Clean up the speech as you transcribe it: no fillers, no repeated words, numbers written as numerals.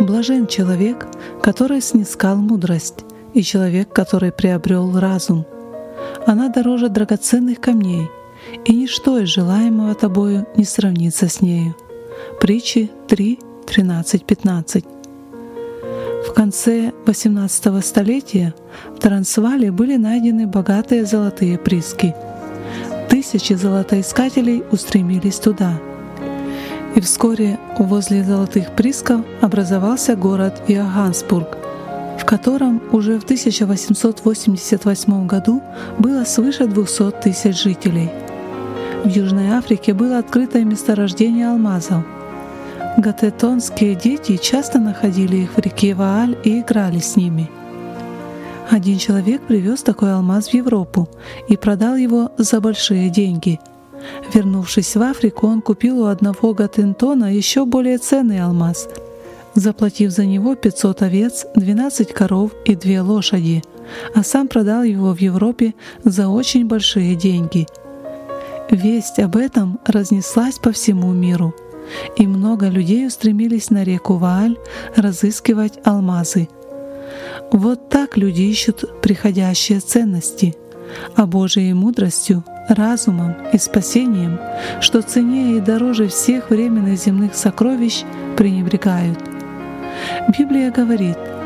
Блажен человек, который снискал мудрость, и человек, который приобрел разум. Она дороже драгоценных камней, и ничто из желаемого тобою не сравнится с нею. Притчи 3, 13, 15. В конце XVIII столетия в Трансваале были найдены богатые золотые прииски. Тысячи золотоискателей устремились туда. И вскоре возле золотых приисков образовался город Йоханнесбург, в котором уже в 1888 году было свыше 200 тысяч жителей. В Южной Африке было открыто месторождение алмазов. Гатетонские дети часто находили их в реке Вааль и играли с ними. Один человек привез такой алмаз в Европу и продал его за большие деньги. Вернувшись в Африку, он купил у одного Гатетона еще более ценный алмаз, заплатив за него 500 овец, 12 коров и 2 лошади, а сам продал его в Европе за очень большие деньги. Весть об этом разнеслась по всему миру, и много людей устремились на реку Вааль разыскивать алмазы. Вот так люди ищут приходящие ценности, а Божией мудростью, разумом и спасением, что ценнее и дороже всех временных земных сокровищ, пренебрегают. Библия говорит: